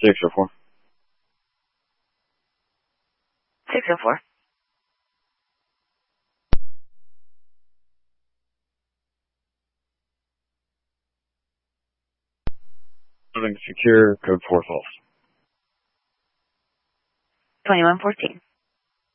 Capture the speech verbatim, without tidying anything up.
six oh four. six oh four. Building secure, code four false. twenty-one fourteen.